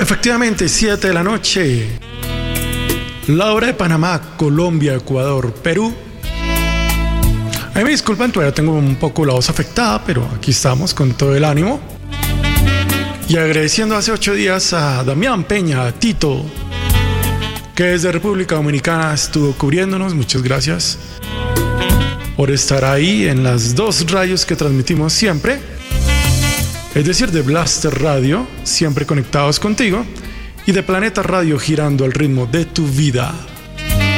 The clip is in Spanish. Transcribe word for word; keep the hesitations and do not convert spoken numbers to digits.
Efectivamente, siete de la noche. La hora de Panamá, Colombia, Ecuador, Perú. Ay, me disculpan, todavía tengo un poco la voz afectada, pero aquí estamos con todo el ánimo. Y agradeciendo hace ocho días a Damián Peña, a Tito, que desde República Dominicana estuvo cubriéndonos. Muchas gracias por estar ahí en las dos radios que transmitimos siempre, es decir, de Blaster Radio, siempre conectados contigo, y de Planeta Radio, girando al ritmo de tu vida.